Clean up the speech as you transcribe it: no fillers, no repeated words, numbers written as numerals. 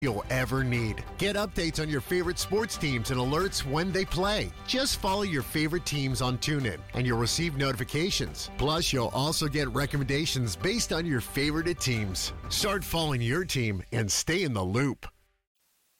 you'll ever need. Get updates on your favorite sports teams and alerts when they play. Just follow your favorite teams on TuneIn, and you'll receive notifications. Plus, you'll also get recommendations based on your favorite teams. Start following your team and stay in the loop.